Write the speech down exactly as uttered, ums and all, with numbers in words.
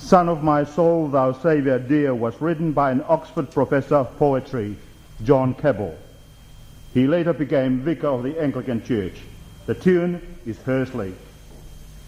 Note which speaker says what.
Speaker 1: Son of My Soul, Thou Saviour Dear was written by an Oxford professor of poetry, John Keble. He later became vicar of the Anglican Church. The tune is Hursley.